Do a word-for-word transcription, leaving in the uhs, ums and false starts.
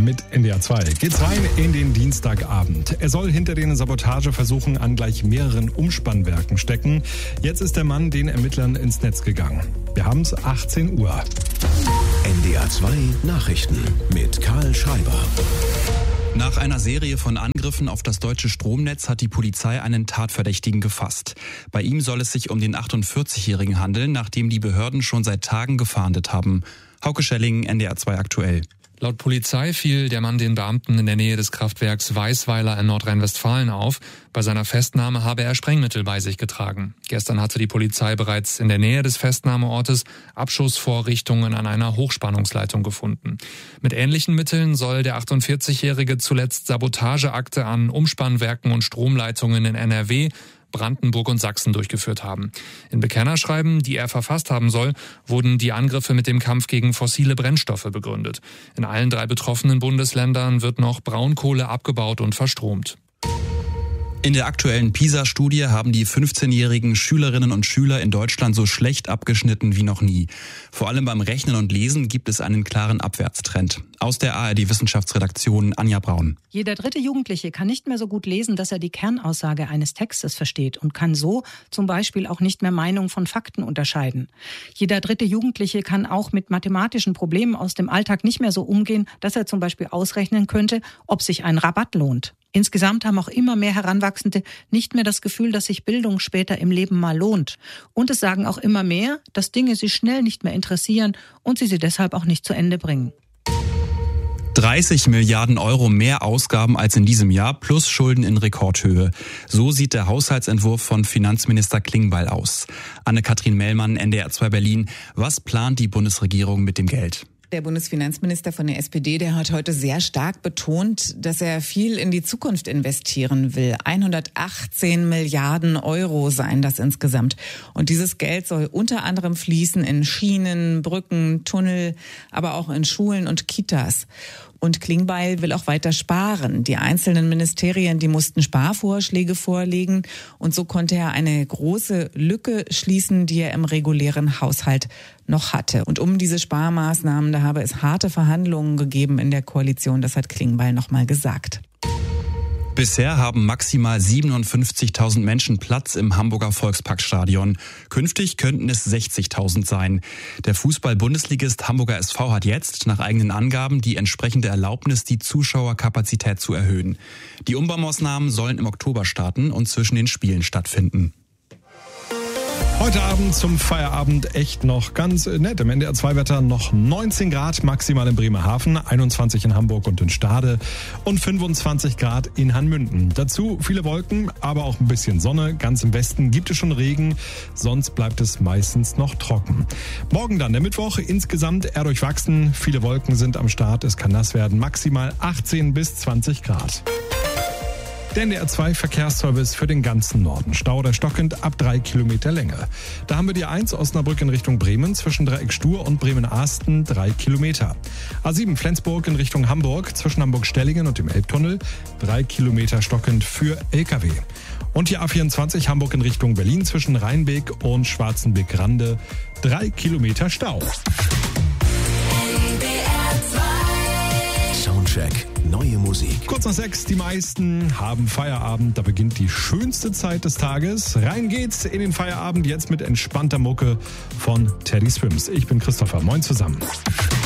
mit N D R zwei. Geht's rein in den Dienstagabend. Er soll hinter den Sabotageversuchen an gleich mehreren Umspannwerken stecken. Jetzt ist der Mann den Ermittlern ins Netz gegangen. Wir haben's achtzehn Uhr. N D R zwei Nachrichten mit Karl Schreiber. Nach einer Serie von Angriffen auf das deutsche Stromnetz hat die Polizei einen Tatverdächtigen gefasst. Bei ihm soll es sich um den achtundvierzigjährigen handeln, nachdem die Behörden schon seit Tagen gefahndet haben. Hauke Schelling, N D R zwei aktuell. Laut Polizei fiel der Mann den Beamten in der Nähe des Kraftwerks Weißweiler in Nordrhein-Westfalen auf. Bei seiner Festnahme habe er Sprengmittel bei sich getragen. Gestern hatte die Polizei bereits in der Nähe des Festnahmeortes Abschussvorrichtungen an einer Hochspannungsleitung gefunden. Mit ähnlichen Mitteln soll der achtundvierzigjährige zuletzt Sabotageakte an Umspannwerken und Stromleitungen in N R W, Brandenburg und Sachsen durchgeführt haben. In Bekennerschreiben, die er verfasst haben soll, wurden die Angriffe mit dem Kampf gegen fossile Brennstoffe begründet. In allen drei betroffenen Bundesländern wird noch Braunkohle abgebaut und verstromt. In der aktuellen PISA-Studie haben die fünfzehnjährigen Schülerinnen und Schüler in Deutschland so schlecht abgeschnitten wie noch nie. Vor allem beim Rechnen und Lesen gibt es einen klaren Abwärtstrend. Aus der A R D-Wissenschaftsredaktion Anja Braun. Jeder dritte Jugendliche kann nicht mehr so gut lesen, dass er die Kernaussage eines Textes versteht und kann so zum Beispiel auch nicht mehr Meinung von Fakten unterscheiden. Jeder dritte Jugendliche kann auch mit mathematischen Problemen aus dem Alltag nicht mehr so umgehen, dass er zum Beispiel ausrechnen könnte, ob sich ein Rabatt lohnt. Insgesamt haben auch immer mehr Heranwachsende nicht mehr das Gefühl, dass sich Bildung später im Leben mal lohnt. Und es sagen auch immer mehr, dass Dinge sie schnell nicht mehr interessieren und sie sie deshalb auch nicht zu Ende bringen. dreißig Milliarden Euro mehr Ausgaben als in diesem Jahr plus Schulden in Rekordhöhe. So sieht der Haushaltsentwurf von Finanzminister Klingbeil aus. Anne-Kathrin Mellmann, N D R zwei Berlin. Was plant die Bundesregierung mit dem Geld? Der Bundesfinanzminister von der S P D, der hat heute sehr stark betont, dass er viel in die Zukunft investieren will. hundertachtzehn Milliarden Euro seien das insgesamt. Und dieses Geld soll unter anderem fließen in Schienen, Brücken, Tunnel, aber auch in Schulen und Kitas. Und Klingbeil will auch weiter sparen. Die einzelnen Ministerien, die mussten Sparvorschläge vorlegen. Und so konnte er eine große Lücke schließen, die er im regulären Haushalt noch hatte. Und um diese Sparmaßnahmen, da habe es harte Verhandlungen gegeben in der Koalition. Das hat Klingbeil noch mal gesagt. Bisher haben maximal siebenundfünfzigtausend Menschen Platz im Hamburger Volksparkstadion. Künftig könnten es sechzigtausend sein. Der Fußball-Bundesligist Hamburger S V hat jetzt nach eigenen Angaben die entsprechende Erlaubnis, die Zuschauerkapazität zu erhöhen. Die Umbaumaßnahmen sollen im Oktober starten und zwischen den Spielen stattfinden. Heute Abend zum Feierabend echt noch ganz nett. Im N D R zwei Wetter noch neunzehn Grad, maximal in Bremerhaven, einundzwanzig in Hamburg und in Stade und fünfundzwanzig Grad in Hanmünden. Dazu viele Wolken, aber auch ein bisschen Sonne. Ganz im Westen gibt es schon Regen, sonst bleibt es meistens noch trocken. Morgen dann, der Mittwoch, insgesamt eher durchwachsen. Viele Wolken sind am Start, es kann nass werden, maximal achtzehn bis zwanzig Grad. Der N D R zwei Verkehrsservice für den ganzen Norden. Stau oder stockend ab drei Kilometer Länge. Da haben wir die eins Osnabrück in Richtung Bremen zwischen Dreieck Stur und Bremen-Ahsten drei Kilometer. A sieben Flensburg in Richtung Hamburg zwischen Hamburg-Stellingen und dem Elbtunnel drei Kilometer stockend für L K W. Und die A vierundzwanzig Hamburg in Richtung Berlin zwischen Rheinbeek und Schwarzenbeek-Rande drei Kilometer Stau. Soundcheck. Neue Musik. Kurz nach sechs, die meisten haben Feierabend. Da beginnt die schönste Zeit des Tages. Rein geht's in den Feierabend, jetzt mit entspannter Mucke von Teddy Swims. Ich bin Christopher, moin zusammen.